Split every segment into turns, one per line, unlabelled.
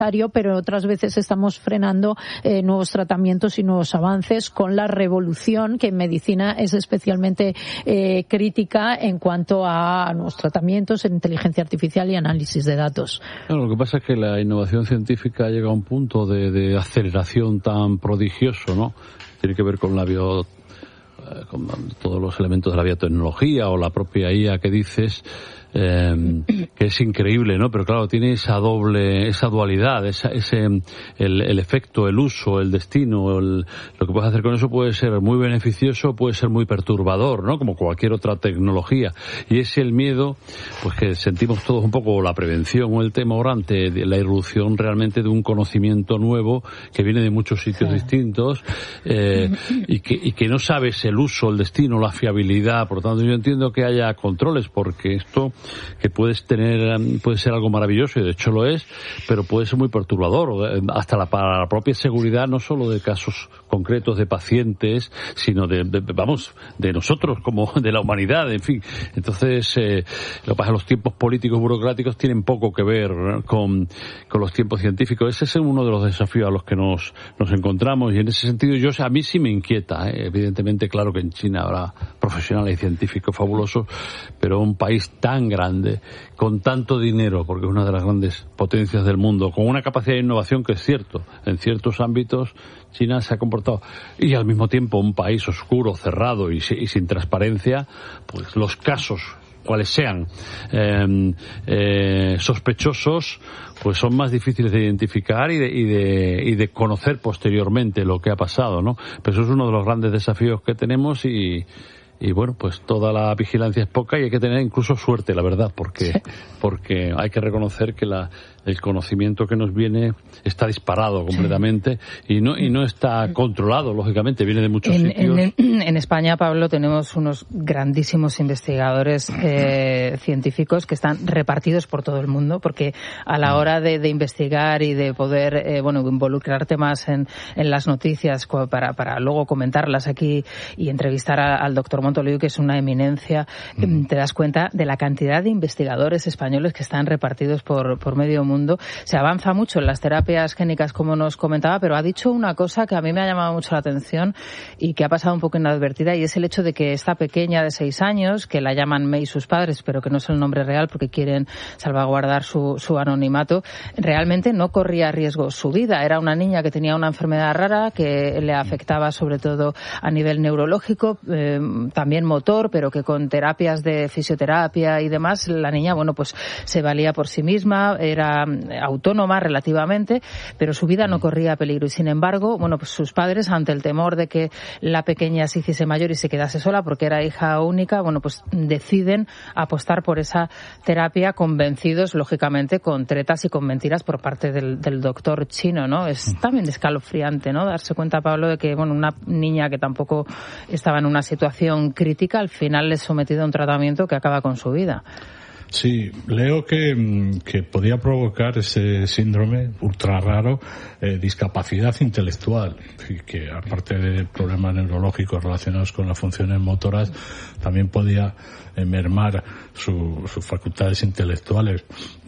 pero otras veces estamos frenando nuevos tratamientos y nuevos avances con la revolución que en medicina es especialmente crítica en cuanto a nuevos tratamientos en inteligencia artificial y análisis de datos.
Bueno, lo que pasa es que la innovación científica llega a un punto de aceleración tan prodigioso, ¿no? Tiene que ver con con todos los elementos de la biotecnología o la propia IA que dices, que es increíble, ¿no? Pero claro, tiene esa dualidad, el efecto, el uso, el destino, lo que puedes hacer con eso puede ser muy beneficioso, puede ser muy perturbador, ¿no? Como cualquier otra tecnología. Y es el miedo, pues que sentimos todos un poco, la prevención o el temor ante la irrupción realmente de un conocimiento nuevo que viene de muchos sitios distintos, y que no sabes el uso, el destino, la fiabilidad. Por lo tanto, yo entiendo que haya controles, porque esto que puede ser algo maravilloso, y de hecho lo es, pero puede ser muy perturbador, hasta para la propia seguridad, no solo de casos concretos de pacientes, sino de nosotros, como de la humanidad, en fin. Entonces, lo que pasa es que los tiempos políticos burocráticos tienen poco que ver, ¿no?, con los tiempos científicos. Ese es uno de los desafíos a los que nos encontramos, y en ese sentido a mí sí me inquieta, evidentemente. Claro que en China habrá profesionales y científicos fabulosos, pero un país tan grande, con tanto dinero, porque es una de las grandes potencias del mundo, con una capacidad de innovación que es cierto, en ciertos ámbitos China se ha comportado, y al mismo tiempo un país oscuro, cerrado y sin transparencia, pues los casos, cuales sean sospechosos, pues son más difíciles de identificar y de conocer posteriormente lo que ha pasado, ¿no? Pero eso es uno de los grandes desafíos que tenemos, y bueno, pues toda la vigilancia es poca, y hay que tener incluso suerte, la verdad, porque hay que reconocer que el conocimiento que nos viene está disparado completamente, y no está controlado, lógicamente, viene de muchos sitios.
En España, Pablo, tenemos unos grandísimos investigadores científicos que están repartidos por todo el mundo, porque a la hora de investigar y de poder involucrarte más en las noticias para luego comentarlas aquí y entrevistar al doctor Montoliu, que es una eminencia, te das cuenta de la cantidad de investigadores españoles que están repartidos por medio mundo. Se avanza mucho en las terapias génicas, como nos comentaba, pero ha dicho una cosa que a mí me ha llamado mucho la atención y que ha pasado un poco inadvertida, y es el hecho de que esta pequeña de 6 años, que la llaman May sus padres, pero que no es el nombre real porque quieren salvaguardar su anonimato, realmente no corría riesgo su vida. Era una niña que tenía una enfermedad rara que le afectaba sobre todo a nivel neurológico, también motor, pero que con terapias de fisioterapia y demás, la niña, pues se valía por sí misma, era autónoma relativamente, pero su vida no corría peligro. Y sin embargo, pues sus padres, ante el temor de que la pequeña se hiciese mayor y se quedase sola, porque era hija única, pues deciden apostar por esa terapia, convencidos, lógicamente, con tretas y con mentiras por parte del doctor chino, ¿no? Es también escalofriante, ¿no?, darse cuenta, Pablo, de que, una niña que tampoco estaba en una situación crítica, al final es sometida a un tratamiento que acaba con su vida.
Sí, leo que podía provocar ese síndrome ultra raro, discapacidad intelectual, que aparte de problemas neurológicos relacionados con las funciones motoras, también podía mermar sus facultades intelectuales.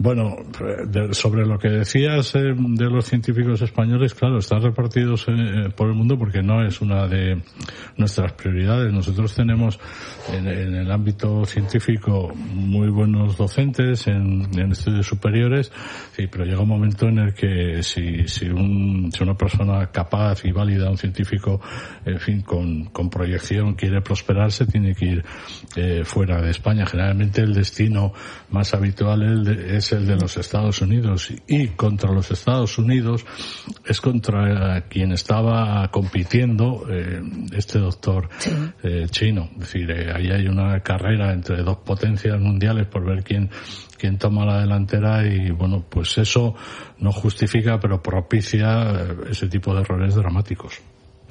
Sobre lo que decías de los científicos españoles, claro, están repartidos por el mundo porque no es una de nuestras prioridades. Nosotros tenemos en el ámbito científico muy buenos docentes en estudios superiores, sí, pero llega un momento en el que si una persona capaz y válida, un científico, en fin, con proyección, quiere prosperarse, tiene que ir fuera de España. Generalmente el destino más habitual es el de los Estados Unidos, y contra los Estados Unidos es contra quien estaba compitiendo este doctor chino. Es decir, ahí hay una carrera entre dos potencias mundiales por ver quién toma la delantera, y pues eso no justifica, pero propicia ese tipo de errores dramáticos.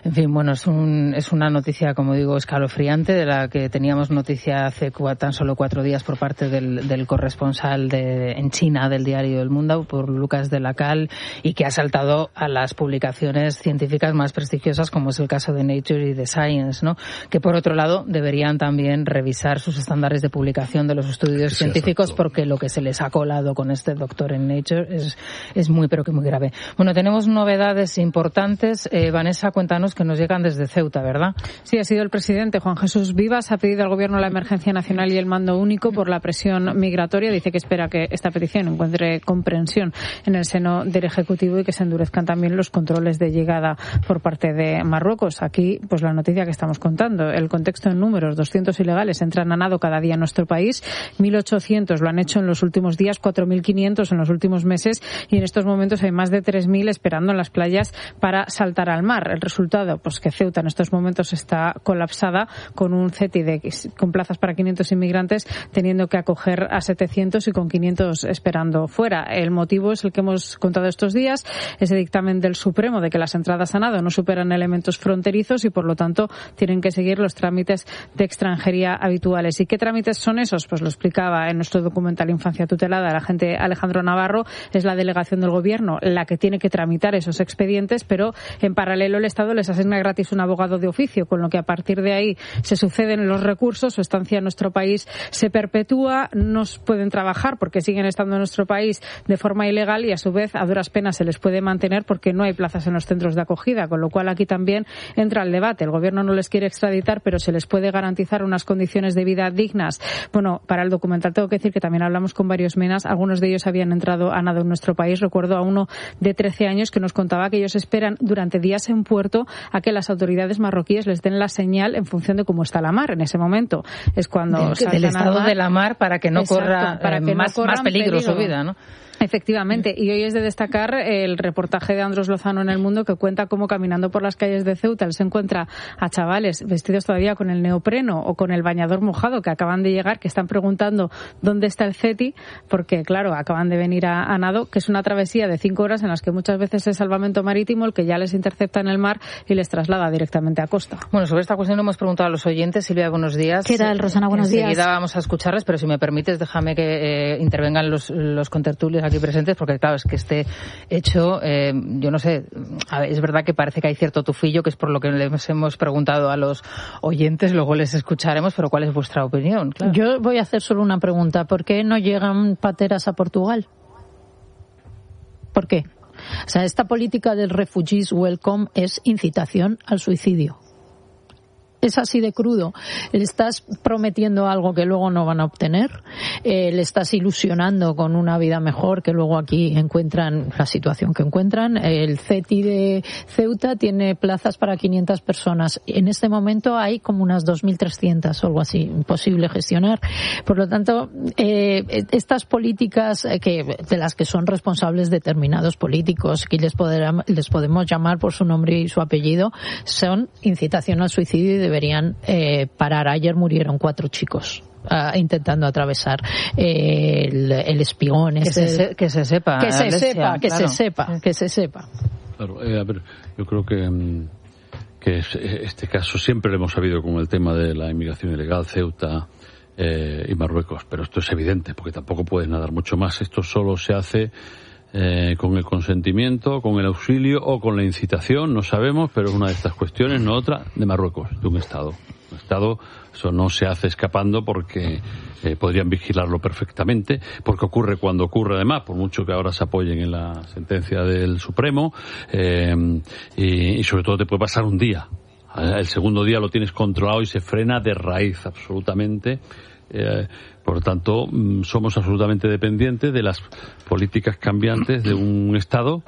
En fin, bueno, es una noticia, como digo, escalofriante, de la que teníamos noticia hace tan solo 4 días por parte del corresponsal en China del diario El Mundo, por Lucas de la Cal, y que ha saltado a las publicaciones científicas más prestigiosas, como es el caso de Nature y de Science, ¿no? Que por otro lado deberían también revisar sus estándares de publicación de los estudios científicos, porque lo que se les ha colado con este doctor en Nature es muy, pero que muy grave. Bueno, tenemos novedades importantes. Vanessa, cuéntanos, que nos llegan desde Ceuta, ¿verdad?
Sí, ha sido el presidente Juan Jesús Vivas. Ha pedido al Gobierno la emergencia nacional y el mando único por la presión migratoria. Dice que espera que esta petición encuentre comprensión en el seno del Ejecutivo y que se endurezcan también los controles de llegada por parte de Marruecos. Aquí, pues la noticia que estamos contando. El contexto en números: 200 ilegales entran a nado cada día en nuestro país. 1.800 lo han hecho en los últimos días, 4.500 en los últimos meses, y en estos momentos hay más de 3.000 esperando en las playas para saltar al mar. El resultado, pues que Ceuta en estos momentos está colapsada, con un CETI con plazas para 500 inmigrantes, teniendo que acoger a 700 y con 500 esperando fuera. El motivo es el que hemos contado estos días, ese dictamen del Supremo de que las entradas a nado no superan elementos fronterizos y por lo tanto tienen que seguir los trámites de extranjería habituales. ¿Y qué trámites son esos? Pues lo explicaba en nuestro documental Infancia Tutelada el agente Alejandro Navarro. Es la delegación del Gobierno la que tiene que tramitar esos expedientes, pero en paralelo el Estado les asigna gratis un abogado de oficio, con lo que a partir de ahí se suceden los recursos. Su estancia en nuestro país se perpetúa, no pueden trabajar porque siguen estando en nuestro país de forma ilegal y a su vez a duras penas se les puede mantener porque no hay plazas en los centros de acogida, con lo cual aquí también entra el debate. El Gobierno no les quiere extraditar, pero se les puede garantizar unas condiciones de vida dignas. Bueno, para el documental tengo que decir que también hablamos con varios menas. Algunos de ellos habían entrado a nado en nuestro país. Recuerdo a uno de 13 años que nos contaba que ellos esperan durante días en puerto a que las autoridades marroquíes les den la señal en función de cómo está la mar. En ese momento es cuando
del estado de la mar, para que no corra más peligro su vida, ¿no?
Efectivamente, y hoy es de destacar el reportaje de Andros Lozano en El Mundo, que cuenta cómo caminando por las calles de Ceuta él se encuentra a chavales vestidos todavía con el neopreno o con el bañador mojado, que acaban de llegar, que están preguntando dónde está el CETI, porque claro, acaban de venir a nado, que es una travesía de 5 horas en las que muchas veces es salvamento marítimo el que ya les intercepta en el mar y les traslada directamente a costa.
Bueno, sobre esta cuestión lo hemos preguntado a los oyentes. Silvia, buenos días.
¿Qué tal, Rosana? Buenos días.
Enseguida vamos a escucharles, pero si me permites, déjame que intervengan los contertulios aquí presentes, porque claro, es que este hecho, yo no sé, es verdad que parece que hay cierto tufillo, que es por lo que les hemos preguntado a los oyentes, luego les escucharemos, pero ¿cuál es vuestra opinión? Claro.
Yo voy a hacer solo una pregunta: ¿por qué no llegan pateras a Portugal? ¿Por qué? O sea, esta política del refugees welcome es incitación al suicidio. Es así de crudo. Le estás prometiendo algo que luego no van a obtener, le estás ilusionando con una vida mejor que luego aquí encuentran la situación que encuentran. El CETI de Ceuta tiene plazas para 500 personas. En este momento hay como unas 2.300 o algo así, imposible gestionar. Por lo tanto, estas políticas de las que son responsables determinados políticos, que les podemos llamar por su nombre y su apellido, son incitación al suicidio y deberían parar. Ayer murieron 4 chicos intentando atravesar el espigón.
Que se sepa.
Claro, a ver, yo creo que este caso siempre lo hemos sabido con el tema de la inmigración ilegal, Ceuta y Marruecos, pero esto es evidente porque tampoco puedes nadar mucho más. Esto solo se hace con el consentimiento, con el auxilio o con la incitación, no sabemos, pero es una de estas cuestiones, no otra, de Marruecos, de un Estado. Un Estado, eso no se hace escapando porque podrían vigilarlo perfectamente, porque ocurre cuando ocurre además, por mucho que ahora se apoyen en la sentencia del Supremo, y sobre todo te puede pasar un día. El segundo día lo tienes controlado y se frena de raíz absolutamente. Por lo tanto, somos absolutamente dependientes de las políticas cambiantes de un Estado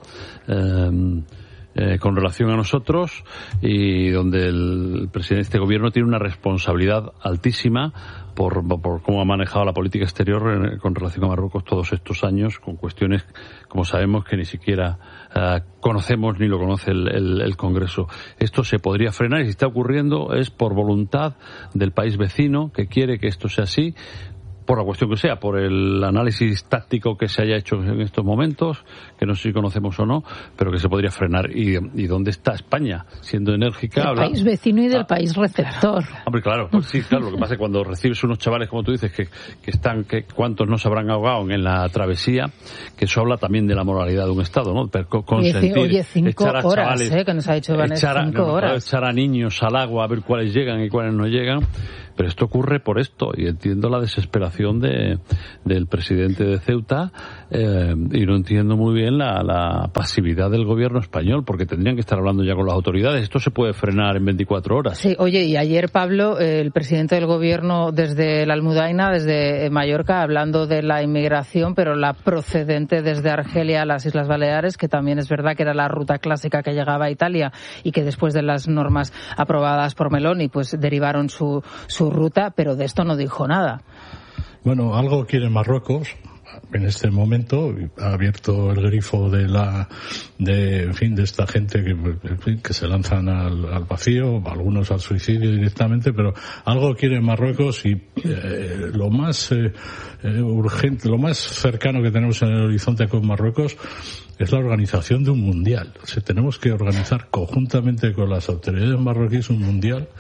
con relación a nosotros, y donde el presidente de este gobierno tiene una responsabilidad altísima por cómo ha manejado la política exterior con relación a Marruecos todos estos años, con cuestiones, como sabemos, que ni siquiera conocemos ni lo conoce el Congreso. Esto se podría frenar, y si está ocurriendo es por voluntad del país vecino, que quiere que esto sea así, por la cuestión que sea, por el análisis táctico que se haya hecho en estos momentos, que no sé si conocemos o no, pero que se podría frenar. ¿Y dónde está España? Siendo enérgica...
Del país vecino y del país receptor.
Hombre, claro, pues sí, claro, lo que pasa es que cuando recibes unos chavales, como tú dices, que cuántos no se habrán ahogado en la travesía, que eso habla también de la moralidad de un Estado, ¿no? Consentir,
oye, 5 horas,
chavales,
que nos ha dicho Vanessa, 5 horas.
Echar a niños al agua a ver cuáles llegan y cuáles no llegan. Pero esto ocurre por esto, y entiendo la desesperación del presidente de Ceuta, y no entiendo muy bien la pasividad del gobierno español, porque tendrían que estar hablando ya con las autoridades. Esto se puede frenar en 24 horas.
Sí, oye, y ayer, Pablo, el presidente del gobierno desde la Almudaina, desde Mallorca, hablando de la inmigración, pero la procedente desde Argelia a las Islas Baleares, que también es verdad que era la ruta clásica que llegaba a Italia y que después de las normas aprobadas por Meloni, pues derivaron su ruta, pero de esto no dijo nada.
Bueno, algo quiere Marruecos en este momento. Ha abierto el grifo de esta gente que se lanzan al vacío, algunos al suicidio directamente, pero algo quiere Marruecos, y lo más urgente, lo más cercano que tenemos en el horizonte con Marruecos es la organización de un mundial. O sea, tenemos que organizar conjuntamente con las autoridades marroquíes un mundial.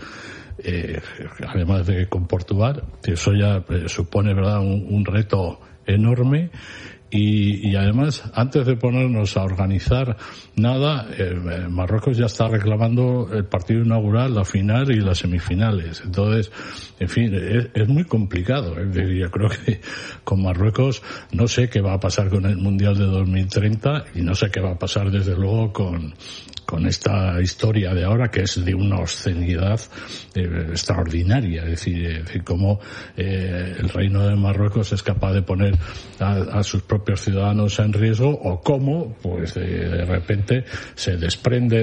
Además de con Portugal, que eso ya supone, verdad, un reto enorme, y además, antes de ponernos a organizar nada, Marruecos ya está reclamando el partido inaugural, la final y las semifinales. Entonces, en fin, es muy complicado. Yo creo que con Marruecos no sé qué va a pasar con el Mundial de 2030, y no sé qué va a pasar desde luego con esta historia de ahora, que es de una obscenidad extraordinaria. Es decir, cómo el Reino de Marruecos es capaz de poner a sus propios ciudadanos en riesgo, o cómo, pues de repente se desprende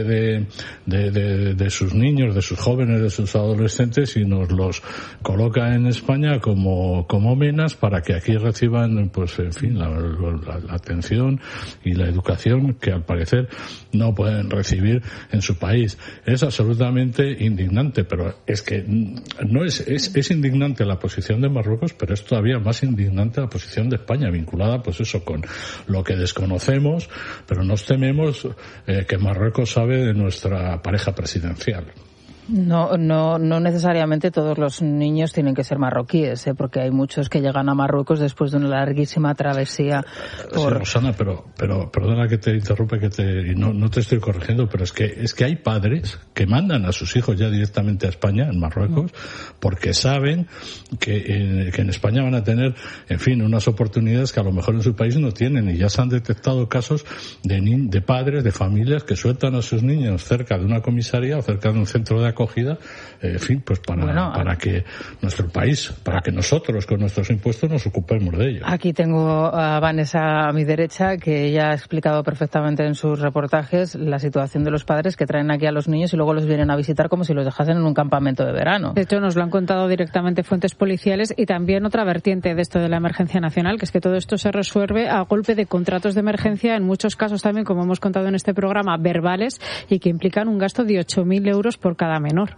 de sus niños, de sus jóvenes, de sus adolescentes, y nos los coloca en España como menas para que aquí reciban, pues en fin, la atención y la educación que al parecer no pueden recibir en su país. Es absolutamente indignante, pero es que no es indignante la posición de Marruecos, pero es todavía más indignante la posición de España, vinculada pues eso con lo que desconocemos, pero nos tememos que Marruecos sabe de nuestra pareja presidencial.
No necesariamente todos los niños tienen que ser marroquíes, porque hay muchos que llegan a Marruecos después de una larguísima travesía.
Sí, Rosana, pero perdona que te interrumpe, y no te estoy corrigiendo, pero es que hay padres que mandan a sus hijos ya directamente a España, en Marruecos, porque saben que en España van a tener, en fin, unas oportunidades que a lo mejor en su país no tienen, y ya se han detectado casos de padres, de familias que sueltan a sus niños cerca de una comisaría o cerca de un centro de acogida, en fin, pues para que nuestro país, para que nosotros con nuestros impuestos nos ocupemos de ello.
Aquí tengo a Vanessa a mi derecha, que ella ha explicado perfectamente en sus reportajes la situación de los padres que traen aquí a los niños y luego los vienen a visitar como si los dejasen en un campamento de verano.
De hecho, nos lo han contado directamente fuentes policiales, y también otra vertiente de esto de la emergencia nacional, que es que todo esto se resuelve a golpe de contratos de emergencia, en muchos casos también, como hemos contado en este programa, verbales, y que implican un gasto de 8.000 euros por cada menor.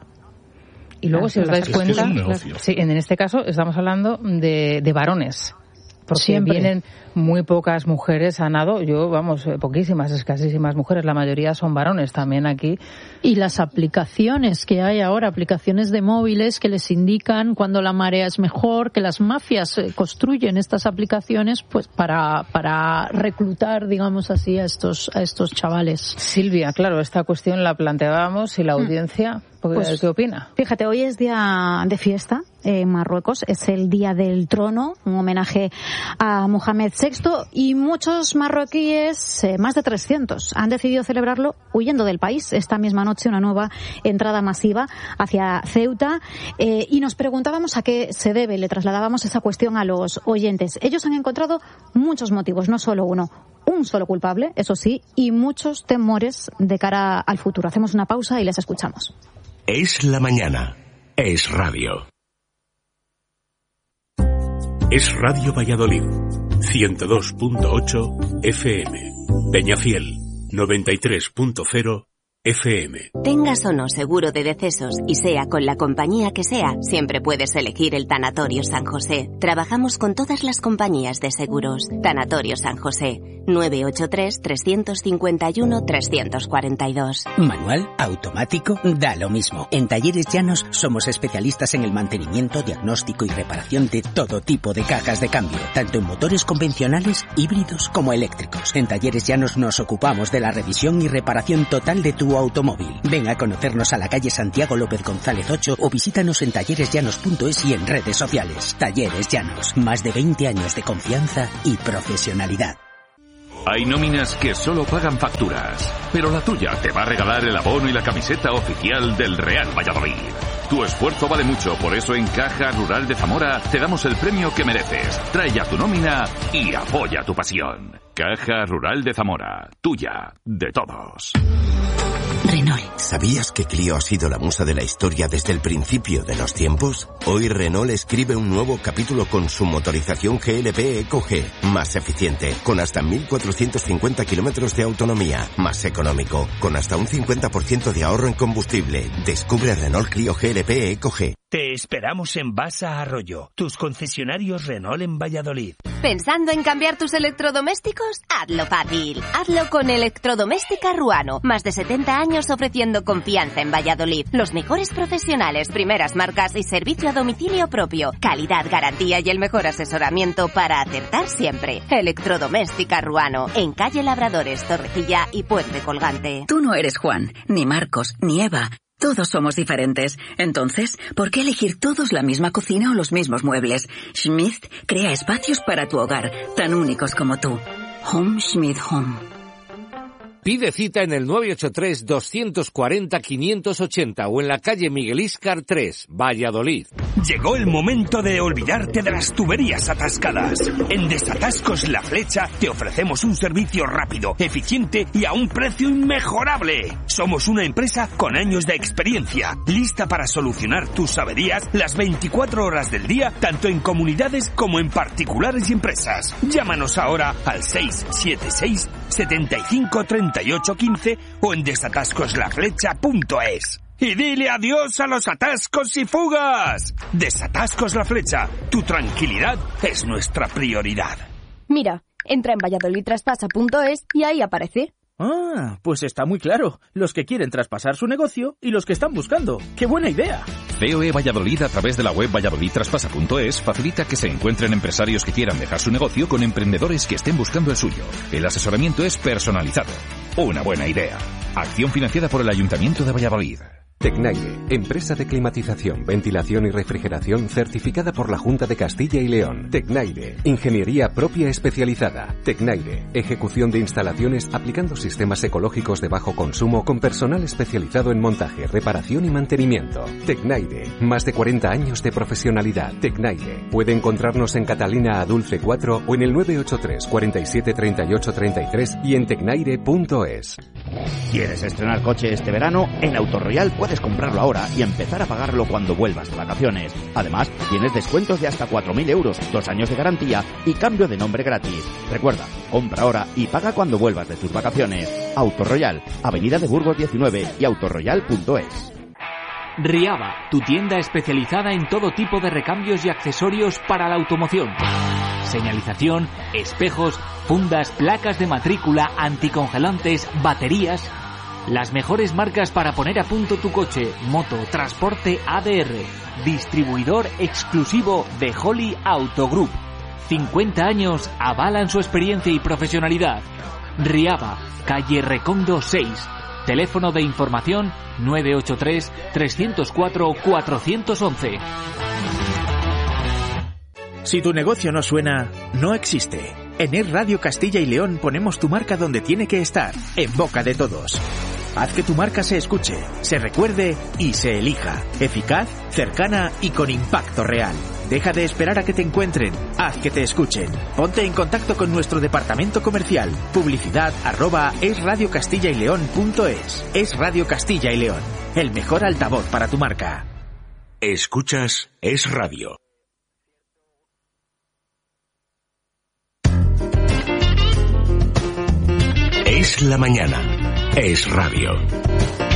Y luego, si os dais cuenta, sí, en este caso estamos hablando de varones, porque
siempre
vienen muy pocas mujeres a nado. Poquísimas, escasísimas mujeres, la mayoría son varones también aquí.
Y las aplicaciones que hay ahora, aplicaciones de móviles que les indican cuando la marea es mejor, que las mafias construyen estas aplicaciones pues para reclutar, digamos así, a estos chavales.
Silvia, claro, esta cuestión la planteábamos, y la audiencia, pues, ¿qué opina?
Fíjate, hoy es día de fiesta en Marruecos, es el Día del Trono, un homenaje a Mohamed VI, y muchos marroquíes, más de 300, han decidido celebrarlo huyendo del país. Esta misma noche una nueva entrada masiva hacia Ceuta, y nos preguntábamos a qué se debe, le trasladábamos esa cuestión a los oyentes. Ellos han encontrado muchos motivos, no solo uno. Un solo culpable, eso sí, y muchos temores de cara al futuro. Hacemos una pausa y les escuchamos.
Es la mañana. Es radio. Es Radio Valladolid. 102.8 FM. Peñafiel. 93.0 FM.
Tengas o no seguro de decesos y sea con la compañía que sea, siempre puedes elegir el Tanatorio San José. Trabajamos con todas las compañías de seguros. Tanatorio San José, 983-351-342.
Manual, automático, da lo mismo. En Talleres Llanos somos especialistas en el mantenimiento, diagnóstico y reparación de todo tipo de cajas de cambio, tanto en motores convencionales, híbridos como eléctricos. En Talleres Llanos nos ocupamos de la revisión y reparación total de tu automóvil. Ven a conocernos a la calle Santiago López González 8 o visítanos en talleresllanos.es y en redes sociales. Talleres Llanos, más de 20 años de confianza y profesionalidad.
Hay nóminas que solo pagan facturas, pero la tuya te va a regalar el abono y la camiseta oficial del Real Valladolid. Tu esfuerzo vale mucho, por eso en Caja Rural de Zamora te damos el premio que mereces. Trae ya tu nómina y apoya tu pasión. Caja Rural de Zamora, tuya, de todos.
Renault. ¿Sabías que Clio ha sido la musa de la historia desde el principio de los tiempos? Hoy Renault escribe un nuevo capítulo con su motorización GLP Eco G, más eficiente, con hasta 1.450 kilómetros de autonomía, más económico, con hasta un 50% de ahorro en combustible. Descubre Renault Clio GLP Eco G.
Te esperamos en Basa Arroyo, tus concesionarios Renault en Valladolid.
¿Pensando en cambiar tus electrodomésticos? Hazlo fácil. Hazlo con Electrodoméstica Ruano. Más de 70 años ofreciendo confianza en Valladolid. Los mejores profesionales, primeras marcas y servicio a domicilio propio. Calidad, garantía y el mejor asesoramiento para acertar siempre. Electrodoméstica Ruano. En calle Labradores, Torrecilla y Puente Colgante.
Tú no eres Juan, ni Marcos, ni Eva. Todos somos diferentes. Entonces, ¿por qué elegir todos la misma cocina o los mismos muebles? Schmidt crea espacios para tu hogar, tan únicos como tú. Home Schmidt Home.
Pide cita en el 983-240-580 o en la calle Miguel Íscar 3, Valladolid.
Llegó el momento de olvidarte de las tuberías atascadas. En Desatascos La Flecha te ofrecemos un servicio rápido, eficiente y a un precio inmejorable. Somos una empresa con años de experiencia, lista para solucionar tus averías las 24 horas del día, tanto en comunidades como en particulares y empresas. Llámanos ahora al 676 75 38 15 o en desatascoslaflecha.es. Y dile adiós a los atascos y fugas. Desatascos La Flecha, tu tranquilidad es nuestra prioridad.
Mira, entra en valladolidtraspasa.es y ahí aparece.
Ah, pues está muy claro. Los que quieren traspasar su negocio y los que están buscando. ¡Qué buena idea!
COE Valladolid, a través de la web valladolidtraspasa.es, facilita que se encuentren empresarios que quieran dejar su negocio con emprendedores que estén buscando el suyo. El asesoramiento es personalizado. Una buena idea. Acción financiada por el Ayuntamiento de Valladolid.
Tecnaire, empresa de climatización, ventilación y refrigeración certificada por la Junta de Castilla y León. Tecnaire, ingeniería propia especializada. Tecnaire, ejecución de instalaciones aplicando sistemas ecológicos de bajo consumo con personal especializado en montaje, reparación y mantenimiento. Tecnaire, más de 40 años de profesionalidad. Tecnaire, puede encontrarnos en Catalina Adulce 4 o en el 983 47 38 33 y en tecnaire.es.
¿Quieres estrenar coche este verano? En Autoroyal puedes comprarlo ahora y empezar a pagarlo cuando vuelvas de vacaciones. Además, tienes descuentos de hasta 4.000 euros, 2 años de garantía y cambio de nombre gratis. Recuerda, compra ahora y paga cuando vuelvas de tus vacaciones. Autoroyal, Avenida de Burgos 19 y autoroyal.es.
Riaba, tu tienda especializada en todo tipo de recambios y accesorios para la automoción. Señalización, espejos, fundas, placas de matrícula, anticongelantes, baterías. Las mejores marcas para poner a punto tu coche, moto, transporte ADR. Distribuidor exclusivo de Holly Auto Group. 50 años avalan su experiencia y profesionalidad. Riaba, calle Recondo 6. Teléfono de información 983 304 411.
Si tu negocio no suena, no existe. En Es Radio Castilla y León ponemos tu marca donde tiene que estar, en boca de todos. Haz que tu marca se escuche, se recuerde y se elija. Eficaz, cercana y con impacto real. Deja de esperar a que te encuentren. Haz que te escuchen. Ponte en contacto con nuestro departamento comercial. Publicidad@esradiocastillaileon.es. Es Radio Castilla y León. El mejor altavoz para tu marca.
Escuchas Es Radio. Es la mañana. Es Radio.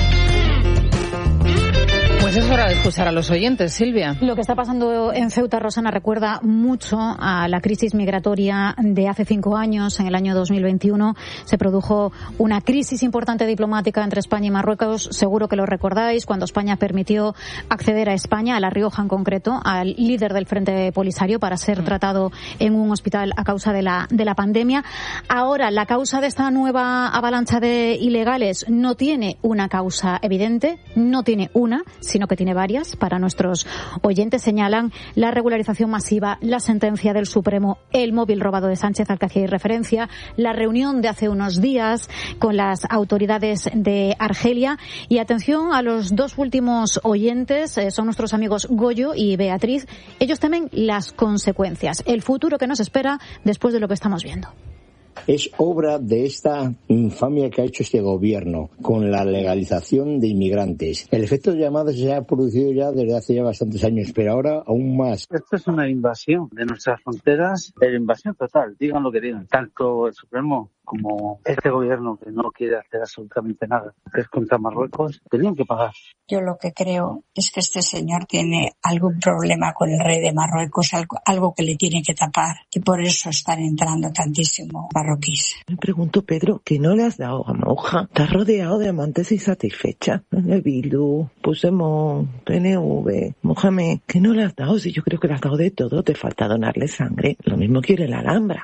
Pues es hora de escuchar a los oyentes, Silvia.
Lo que está pasando en Ceuta, Rosana, recuerda mucho a la crisis migratoria de hace 5 años. En el año 2021 se produjo una crisis importante diplomática entre España y Marruecos. Seguro que lo recordáis, cuando España permitió acceder a España, a La Rioja en concreto, al líder del Frente Polisario para ser tratado en un hospital a causa de la pandemia. Ahora, la causa de esta nueva avalancha de ilegales no tiene una causa evidente, no tiene una, sino que tiene varias. Para nuestros oyentes señalan la regularización masiva, la sentencia del Supremo, el móvil robado de Sánchez al que hacía referencia, la reunión de hace unos días con las autoridades de Argelia. Y atención a los dos últimos oyentes, son nuestros amigos Goyo y Beatriz. Ellos temen las consecuencias, el futuro que nos espera después de lo que estamos viendo.
Es obra de esta infamia que ha hecho este gobierno con la legalización de inmigrantes. El efecto de llamada se ha producido ya desde hace ya bastantes años, pero ahora aún más.
Esto es una invasión de nuestras fronteras, pero invasión total, digan lo que digan. Tanto el Supremo como este gobierno, que no quiere hacer absolutamente nada, que es contra Marruecos, tenían que pagar.
Yo lo que creo es que este señor tiene algún problema con el rey de Marruecos, algo que le tiene que tapar, y por eso están entrando tantísimo marroquíes.
Me pregunto, Pedro, ¿que no le has dado a Moja? Estás rodeado de amantes insatisfechas. El Bildu, Puigdemont, PNV, Mohamed, ¿que no le has dado? Si yo creo que le has dado de todo, te falta donarle sangre. Lo mismo quiere la Alhambra.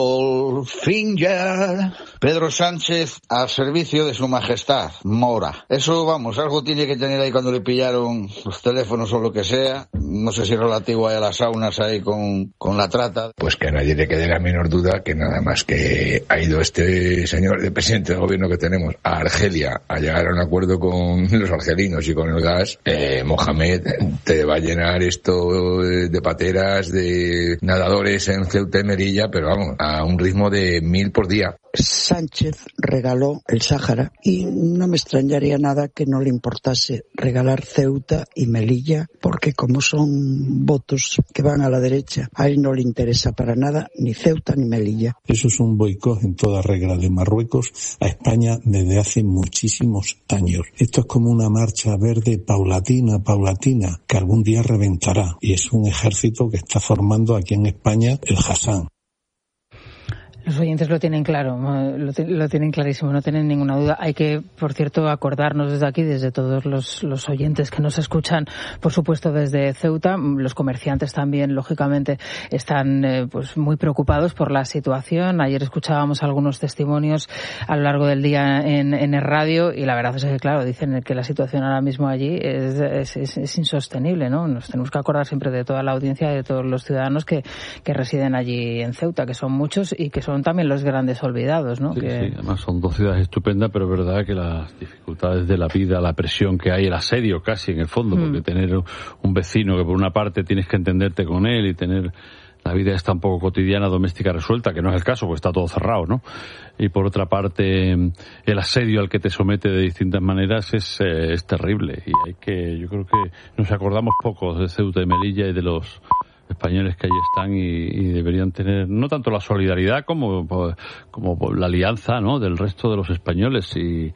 Goldfinger. Pedro Sánchez al servicio de su majestad, Mora. Eso, vamos, algo tiene que tener ahí cuando le pillaron los teléfonos o lo que sea. No sé si relativo a las saunas ahí con la trata.
Pues que a nadie le quede la menor duda que nada más que ha ido este señor, el presidente del gobierno que tenemos, a Argelia a llegar a un acuerdo con los argelinos y con el gas, Mohamed te va a llenar esto de pateras, de nadadores en Ceuta y Melilla, pero vamos, a un ritmo de 1000 por día.
Sánchez regaló el Sáhara y no me extrañaría nada que no le importase regalar Ceuta y Melilla, porque como son votos que van a la derecha, a él no le interesa para nada ni Ceuta ni Melilla.
Eso es un boicot en toda regla de Marruecos a España desde hace muchísimos años. Esto es como una marcha verde paulatina, que algún día reventará, y es un ejército que está formando aquí en España el Hassan.
Los oyentes lo tienen claro, lo tienen clarísimo, no tienen ninguna duda. Hay que, por cierto, acordarnos desde aquí, desde todos los oyentes que nos escuchan, por supuesto desde Ceuta. Los comerciantes también, lógicamente, están pues muy preocupados por la situación. Ayer escuchábamos algunos testimonios a lo largo del día en el radio, y la verdad es que, claro, dicen que la situación ahora mismo allí es insostenible, ¿no? Nos tenemos que acordar siempre de toda la audiencia, de todos los ciudadanos que residen allí en Ceuta, que son muchos y que son también los grandes olvidados, ¿no?
Sí, además son dos ciudades estupendas, pero es verdad que las dificultades de la vida, la presión que hay, el asedio casi en el fondo, porque tener un vecino que por una parte tienes que entenderte con él y tener la vida está un poco cotidiana, doméstica resuelta, que no es el caso, porque está todo cerrado, ¿no? Y por otra parte, el asedio al que te somete de distintas maneras es terrible, y yo creo que nos acordamos poco de Ceuta y Melilla y de los españoles que allí están, y deberían tener no tanto la solidaridad como la alianza, ¿no?, del resto de los españoles, y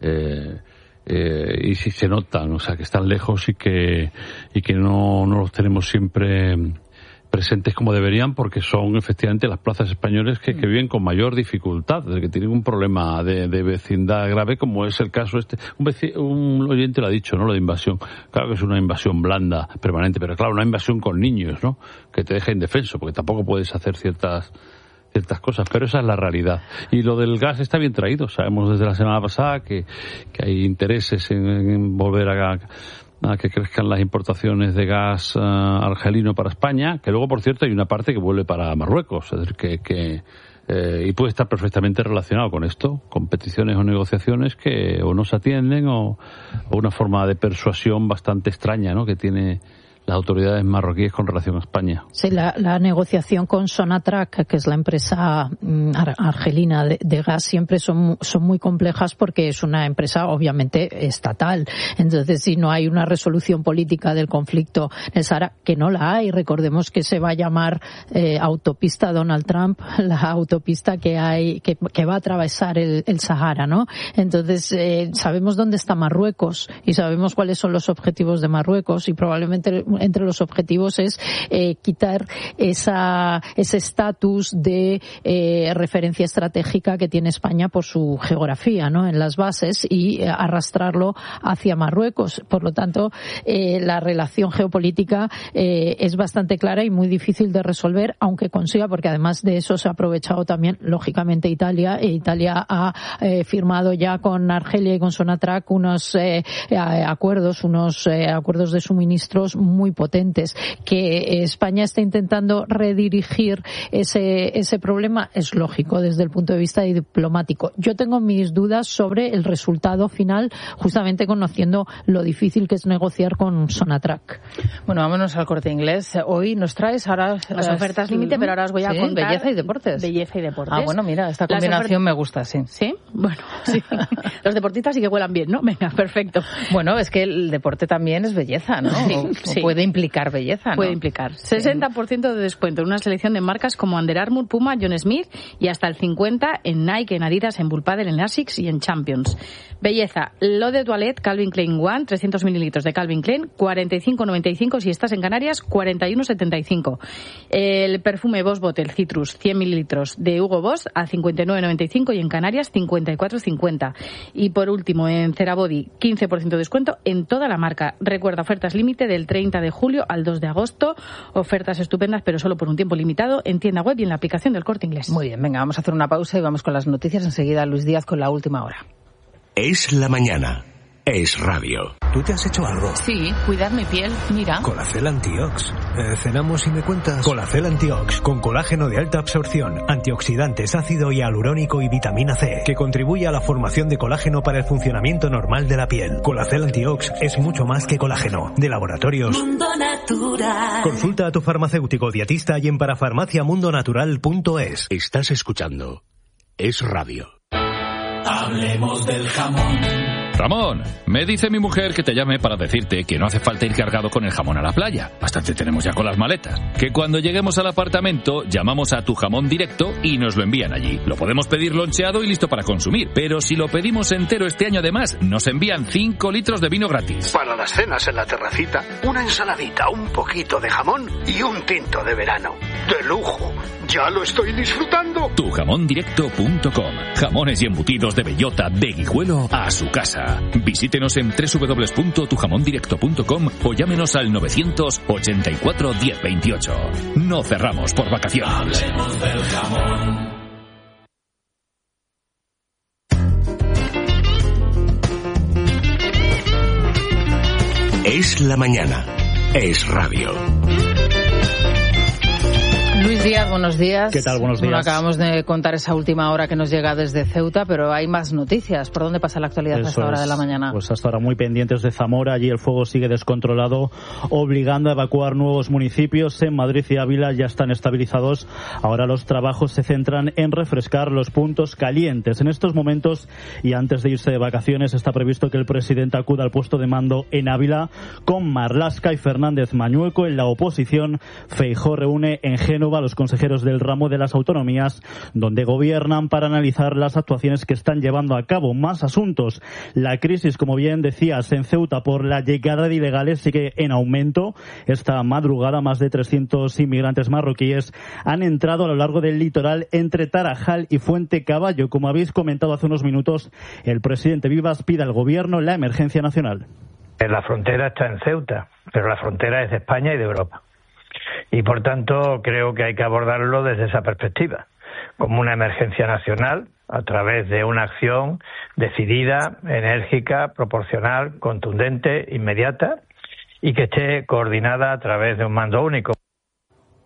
si se notan, o sea, que están lejos y que no los tenemos siempre presentes como deberían, porque son efectivamente las plazas españoles que viven con mayor dificultad, que tienen un problema de vecindad grave, como es el caso un oyente lo ha dicho, ¿no?, lo de invasión. Claro que es una invasión blanda, permanente, pero claro, una invasión con niños, ¿no?, que te deja indefenso, porque tampoco puedes hacer ciertas cosas, pero esa es la realidad. Y lo del gas está bien traído. Sabemos desde la semana pasada que hay intereses en volver a que crezcan las importaciones de gas argelino para España, que luego, por cierto, hay una parte que vuelve para Marruecos, es decir, y puede estar perfectamente relacionado con esto, con peticiones o negociaciones que o no se atienden o una forma de persuasión bastante extraña, ¿no?, que tiene las autoridades marroquíes con relación a España.
Sí, la negociación con Sonatrach, que es la empresa argelina de gas, siempre son muy complejas porque es una empresa obviamente estatal. Entonces, si no hay una resolución política del conflicto en el Sahara, que no la hay, recordemos que se va a llamar autopista Donald Trump, la autopista que va a atravesar el Sahara, ¿no? Entonces, sabemos dónde está Marruecos y sabemos cuáles son los objetivos de Marruecos, y probablemente entre los objetivos es quitar ese estatus de referencia estratégica que tiene España por su geografía, ¿no?, en las bases, y arrastrarlo hacia Marruecos. Por lo tanto, la relación geopolítica es bastante clara y muy difícil de resolver, aunque consiga, porque además de eso se ha aprovechado también, lógicamente, Italia. Italia ha firmado ya con Argelia y con Sonatrach unos acuerdos de suministros muy potentes. Que España está intentando redirigir ese problema es lógico desde el punto de vista diplomático. Yo tengo mis dudas sobre el resultado final, justamente conociendo lo difícil que es negociar con Sonatrach.
Bueno, vámonos al Corte Inglés. Hoy nos traes ahora
las ofertas límite, pero ahora os voy a contar
belleza y deportes.
Belleza y deportes.
Ah, bueno, mira, esta combinación me gusta, sí.
¿Sí? Bueno, sí. Los deportistas sí que huelan bien, ¿no? Venga, perfecto.
Bueno, es que el deporte también es belleza, ¿no?
Sí.
Puede implicar belleza, ¿no?
Puede implicar. 60% de descuento en una selección de marcas como Under Armour, Puma, John Smith, y hasta el 50% en Nike, en Adidas, en Bullpadel, en Asics y en Champions. Belleza, L'Eau de Toilette Calvin Klein One, 300 mililitros de Calvin Klein, 45,95, si estás en Canarias, 41,75. El perfume Boss Bottle Citrus, 100 mililitros de Hugo Boss, a 59,95, y en Canarias, 54,50. Y por último, en CeraBody, 15% de descuento en toda la marca. Recuerda, ofertas límite del 30 de julio al 2 de agosto. Ofertas estupendas, pero solo por un tiempo limitado, en tienda web y en la aplicación del Corte Inglés.
Muy bien, venga, vamos a hacer una pausa y vamos con las noticias. Enseguida Luis Díaz con la última hora.
Es la mañana. Es radio.
¿Tú te has hecho algo?
Sí, cuidar mi piel, mira.
Colacel Antiox. Cenamos y me cuentas. Colacel Antiox, con colágeno de alta absorción, antioxidantes, ácido hialurónico y vitamina C, que contribuye a la formación de colágeno para el funcionamiento normal de la piel. Colacel Antiox es mucho más que colágeno. De Laboratorios
Mundo Natural.
Consulta a tu farmacéutico dietista y en parafarmaciamundonatural.es.
Estás escuchando Es Radio.
Hablemos del jamón.
Ramón, me dice mi mujer que te llame para decirte que no hace falta ir cargado con el jamón a la playa. Bastante tenemos ya con las maletas. Que cuando lleguemos al apartamento, llamamos a Tu Jamón Directo y nos lo envían allí. Lo podemos pedir loncheado y listo para consumir. Pero si lo pedimos entero este año, además, nos envían 5 litros de vino gratis.
Para las cenas en la terracita, una ensaladita, un poquito de jamón y un tinto de verano. ¡De lujo! ¡Ya lo estoy disfrutando!
Tujamondirecto.com. Jamones y embutidos de bellota, de Guijuelo a su casa. Visítenos en www.tujamondirecto.com o llámenos al 984 1028. No cerramos por vacaciones.
Hablemos del jamón.
Es la mañana. Es radio.
Luis Díaz, buenos días.
¿Qué tal? Buenos días.
Bueno, acabamos de contar esa última hora que nos llega desde Ceuta, pero hay más noticias. ¿Por dónde pasa la actualidad a esta hora de la mañana?
Pues hasta ahora muy pendientes de Zamora. Allí el fuego sigue descontrolado, obligando a evacuar nuevos municipios. En Madrid y Ávila ya están estabilizados. Ahora los trabajos se centran en refrescar los puntos calientes. En estos momentos, y antes de irse de vacaciones, está previsto que el presidente acuda al puesto de mando en Ávila con Marlaska y Fernández Mañueco. En la oposición, Feijóo reúne en Génova a los consejeros del ramo de las autonomías, donde gobiernan, para analizar las actuaciones que están llevando a cabo. Más asuntos. La crisis, como bien decías, en Ceuta por la llegada de ilegales sigue en aumento. Esta madrugada más de 300 inmigrantes marroquíes han entrado a lo largo del litoral entre Tarajal y Fuente Caballo. Como habéis comentado hace unos minutos, el presidente Vivas pide al gobierno la emergencia nacional.
La frontera está en Ceuta, pero la frontera es de España y de Europa. Y por tanto creo que hay que abordarlo desde esa perspectiva, como una emergencia nacional a través de una acción decidida, enérgica, proporcional, contundente, inmediata y que esté coordinada a través de un mando único.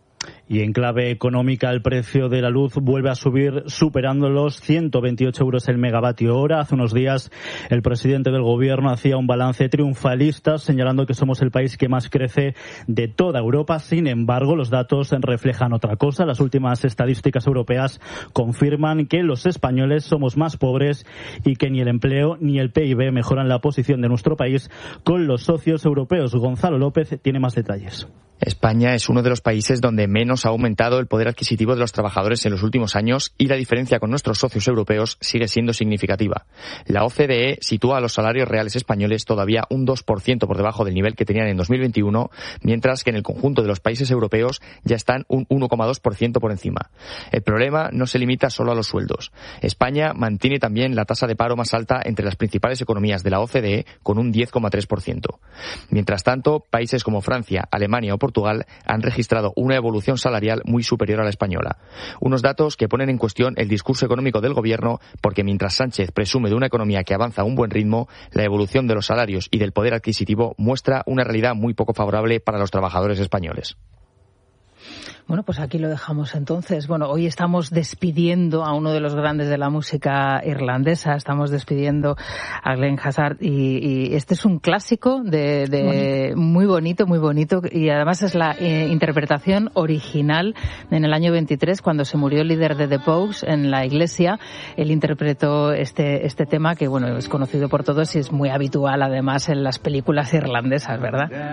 Y en clave económica, el precio de la luz vuelve a subir, superando los 128 euros el megavatio hora. Hace unos días, el presidente del gobierno hacía un balance triunfalista, señalando que somos el país que más crece de toda Europa. Sin embargo, los datos reflejan otra cosa. Las últimas estadísticas europeas confirman que los españoles somos más pobres y que ni el empleo ni el PIB mejoran la posición de nuestro país con los socios europeos. Gonzalo López tiene más detalles.
España es uno de los países donde menos ha aumentado el poder adquisitivo de los trabajadores en los últimos años y la diferencia con nuestros socios europeos sigue siendo significativa. La OCDE sitúa a los salarios reales españoles todavía un 2% por debajo del nivel que tenían en 2021, mientras que en el conjunto de los países europeos ya están un 1,2% por encima. El problema no se limita solo a los sueldos. España mantiene también la tasa de paro más alta entre las principales economías de la OCDE, con un 10,3%. Mientras tanto, países como Francia, Alemania o Portugal han registrado una evolución salarial muy superior a la española. Unos datos que ponen en cuestión el discurso económico del gobierno, porque mientras Sánchez presume de una economía que avanza a un buen ritmo, la evolución de los salarios y del poder adquisitivo muestra una realidad muy poco favorable para los trabajadores españoles.
Bueno, pues aquí lo dejamos entonces. Bueno, hoy estamos despidiendo a uno de los grandes de la música irlandesa. Estamos despidiendo a Glenn Hazzard y este es un clásico de muy bonito. Y además es la interpretación original en el año 23, cuando se murió el líder de The Pogues en la iglesia. Él interpretó este tema que, bueno, es conocido por todos y es muy habitual además en las películas irlandesas, ¿verdad?